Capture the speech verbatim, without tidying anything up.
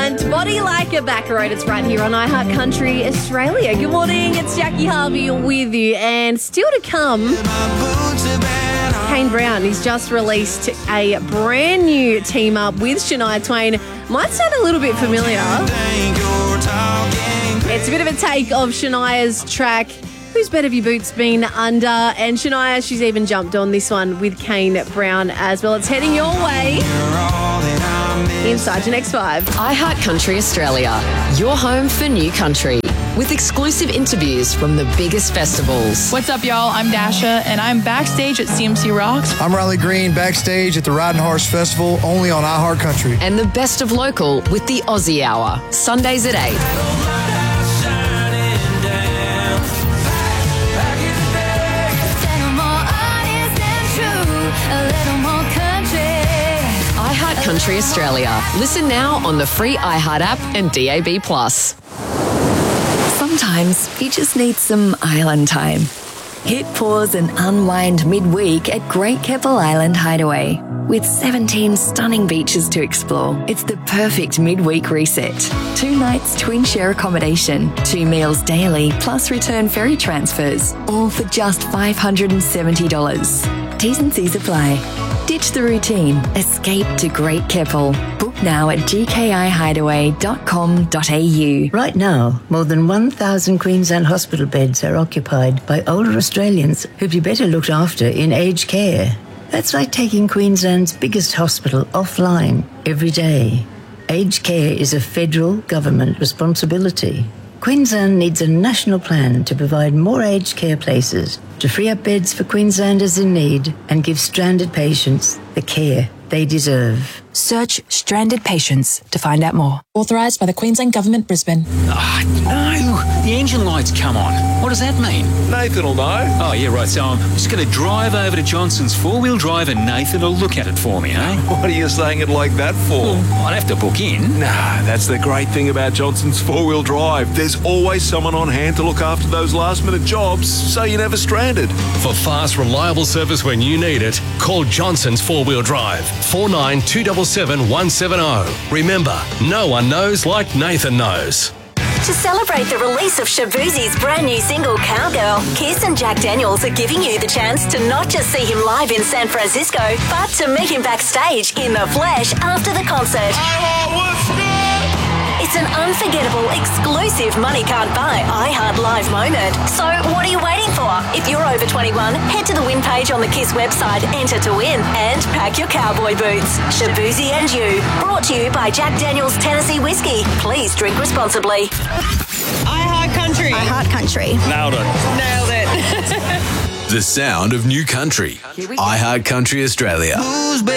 want. Body Like a Back Road. It's right here on iHeart Country Australia. Good morning. It's Jackie Harvey with you. And still to come, Kane Brown. He's just released a brand new team up with Shania Twain. Might sound a little bit familiar. It's a bit of a take of Shania's track, Whose Bed Have Your Boots Been Under? And Shania, she's even jumped on this one with Kane Brown as well. It's heading your way inside your next five. iHeart Country Australia, your home for new country, with exclusive interviews from the biggest festivals. What's up, y'all? I'm Dasha, and I'm backstage at C M C Rocks. I'm Riley Green, backstage at the Riding Horse Festival, only on iHeart Country. And the best of local with the Aussie Hour, Sundays at eight. iHeart Country Australia. Listen now on the free iHeart app and D A B plus. Sometimes you just need some island time. Hit pause and unwind midweek at Great Keppel Island Hideaway. With seventeen stunning beaches to explore, it's the perfect midweek reset. Two nights twin share accommodation, two meals daily, plus return ferry transfers, all for just five hundred seventy dollars. T's and C's apply. Ditch the routine. Escape to Great Keppel. Book now at g k i hideaway dot com dot a u. Right now, more than one thousand Queensland hospital beds are occupied by older Australians who'd be better looked after in aged care. That's like taking Queensland's biggest hospital offline every day. Aged care is a federal government responsibility. Queensland needs a national plan to provide more aged care places, to free up beds for Queenslanders in need and give stranded patients the care they deserve. Search stranded patients to find out more. Authorised by the Queensland Government, Brisbane. Ah, no. The engine lights come on. What does that mean? Nathan will know. Oh, yeah, right. So I'm just going to drive over to Johnson's four-wheel drive and Nathan will look at it for me, eh? What are you saying it like that for? Well, I'd have to book in. Nah, that's the great thing about Johnson's four-wheel drive. There's always someone on hand to look after those last-minute jobs, so you're never stranded. For fast, reliable service when you need it, call Johnson's four-wheel drive. four nine two seven seven one seven zero. Remember, no one knows like Nathan knows. To celebrate the release of Shaboozey's brand new single, Cowgirl, Kiss and Jack Daniels are giving you the chance to not just see him live in San Francisco, but to meet him backstage in the flesh after the concert. It's an unforgettable, exclusive money can't buy iHeart Live moment. So what are you waiting for? If you're over twenty-one, head to the win page on the Kiss website, enter to win, and pack your cowboy boots. Shaboozey and you. Brought to you by Jack Daniels Tennessee Whiskey. Please drink responsibly. iHeart Country. iHeart Country. Nailed it. Nailed it. The sound of new country. iHeart Country Australia.